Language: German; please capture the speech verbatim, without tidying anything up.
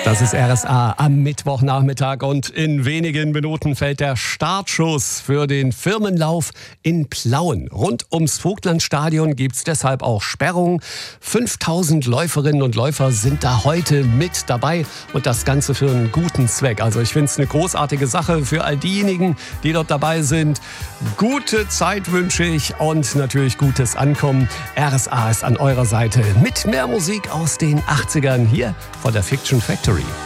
Das ist R S A am Mittwochnachmittag und in wenigen Minuten fällt der Startschuss für den Firmenlauf in Plauen. Rund ums Vogtlandstadion gibt es deshalb auch Sperrungen. fünftausend Läuferinnen und Läufer sind da heute mit dabei und das Ganze für einen guten Zweck. Also ich finde es eine großartige Sache für all diejenigen, die dort dabei sind. Gute Zeit wünsche ich und natürlich gutes Ankommen. R S A ist an eurer Seite mit mehr Musik aus den achtzigern hier von der Fiction Factory.